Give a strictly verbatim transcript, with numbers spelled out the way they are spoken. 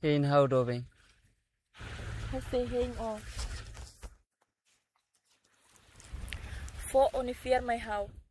Geen houdobing. Hesse heen on. Voor ongeveer mijn hou.